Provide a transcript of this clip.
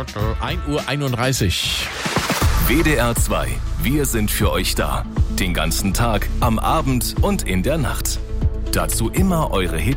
1:31 Uhr. WDR 2. Wir sind für euch da. Den ganzen Tag, am Abend und in der Nacht. Dazu immer eure Hits